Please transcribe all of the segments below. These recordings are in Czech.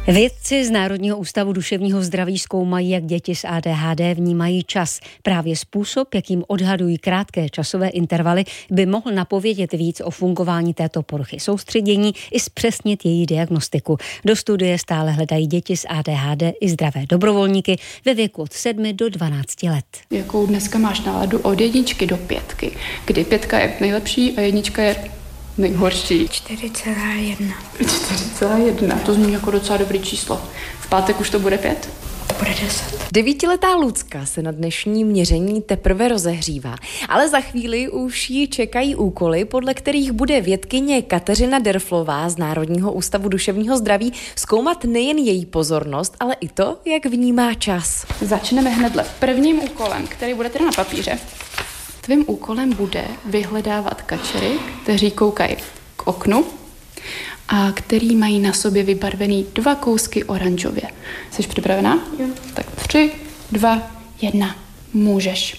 Vědci z Národního ústavu duševního zdraví zkoumají, jak děti s ADHD vnímají čas. Právě způsob, jakým odhadují krátké časové intervaly, by mohl napovědět víc o fungování této poruchy soustředění i zpřesnit její diagnostiku. Do studie stále hledají děti s ADHD i zdravé dobrovolníky ve věku od 7 do 12 let. Jakou dneska máš náladu od 1 do 5, kdy 5 je nejlepší a 1 je nejhorší? 4,1. 4,1. To zní jako docela dobrý číslo. V pátek už to bude 5? To bude 10. 9letá Lucka se na dnešní měření teprve rozehřívá, ale za chvíli už ji čekají úkoly, podle kterých bude vědkyně Kateřina Derflová z Národního ústavu duševního zdraví zkoumat nejen její pozornost, ale i to, jak vnímá čas. Začneme hnedle prvním úkolem, který bude teda na papíře. Tvým úkolem bude vyhledávat kačery, kteří koukají k oknu a který mají na sobě vybarvený 2 kousky oranžově. Jsi připravená? Jo. Tak 3, 2, 1. Můžeš.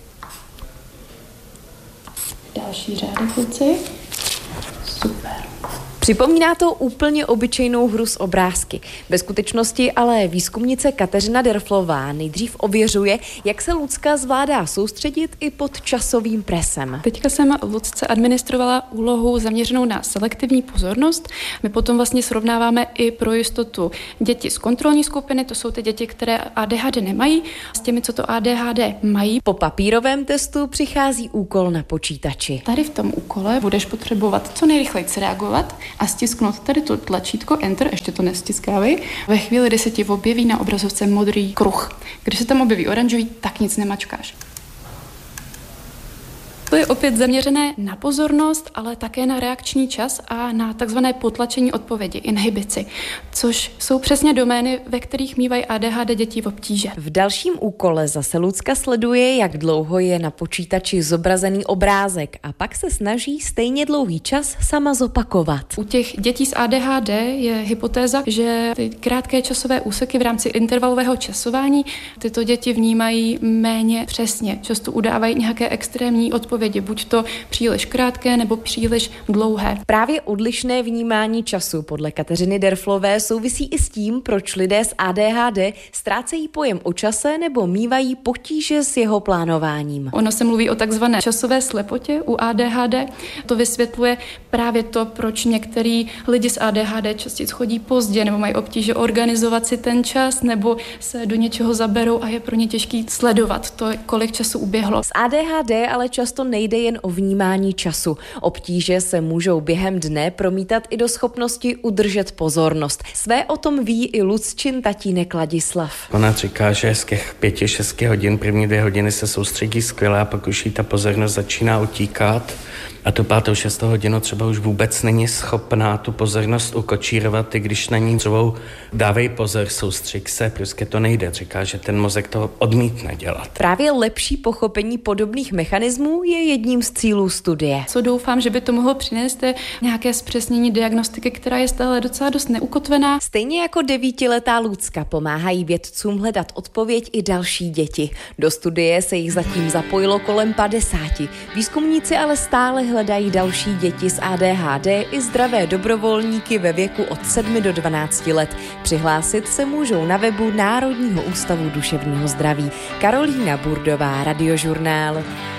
Další řádek, kluci. Super. Připomíná to úplně obyčejnou hru s obrázky. Ve skutečnosti ale výzkumnice Kateřina Derflová nejdřív ověřuje, jak se Lucka zvládá soustředit i pod časovým presem. Teďka jsem Lucce administrovala úlohu zaměřenou na selektivní pozornost. My potom vlastně srovnáváme i pro jistotu děti z kontrolní skupiny, to jsou ty děti, které ADHD nemají, s těmi, co to ADHD mají. Po papírovém testu přichází úkol na počítači. Tady v tom úkole budeš potřebovat co nejrychleji reagovat a stisknout tady to tlačítko Enter, ještě to nestiskávej. Ve chvíli, kdy se ti objeví na obrazovce modrý kruh. Když se tam objeví oranžový, tak nic nemačkáš. To je opět zaměřené na pozornost, ale také na reakční čas a na takzvané potlačení odpovědi, inhibici, což jsou přesně domény, ve kterých mívají ADHD děti v obtíže. V dalším úkole zase Lucka sleduje, jak dlouho je na počítači zobrazený obrázek a pak se snaží stejně dlouhý čas sama zopakovat. U těch dětí s ADHD je hypotéza, že ty krátké časové úseky v rámci intervalového časování tyto děti vnímají méně přesně. Často udávají nějaké extrémní odpovědi, buď to příliš krátké nebo příliš dlouhé. Právě odlišné vnímání času podle Kateřiny Derflové souvisí i s tím, proč lidé s ADHD ztrácejí pojem o čase nebo mívají potíže s jeho plánováním. Ono se mluví o takzvané časové slepotě u ADHD. To vysvětluje právě to, proč některý lidi s ADHD častěji chodí pozdě nebo mají obtíže organizovat si ten čas nebo se do něčeho zaberou a je pro ně těžký sledovat to, kolik času uběhlo. S ADHD ale často nejde jen o vnímání času. Obtíže se můžou během dne promítat i do schopnosti udržet pozornost. Své o tom ví i Lucčin tatínek Ladislav. Ona říká, že z těch 5-6 hodin, první 2 hodiny se soustředí skvěle a pak už jí ta pozornost začíná utíkat. A tu 5. 6. hodinu třeba už vůbec není schopná tu pozornost ukočírovat, i když na ní řvou dávej pozor, soustřeď se, prostě to nejde. Říká, že ten mozek to odmítne dělat. Právě lepší pochopení podobných mechanismů je jedním z cílů studie. Co doufám, že by to mohlo přinést, je nějaké zpřesnění diagnostiky, která je stále docela dost neukotvená. Stejně jako 9letá Lucka pomáhají vědcům hledat odpověď i další děti. Do studie se jich zatím zapojilo kolem 50. Výzkumníci ale stále hledají další děti s ADHD i zdravé dobrovolníky ve věku od 7 do 12 let. Přihlásit se můžou na webu Národního ústavu duševního zdraví. Karolína Burdová, Radiožurnál.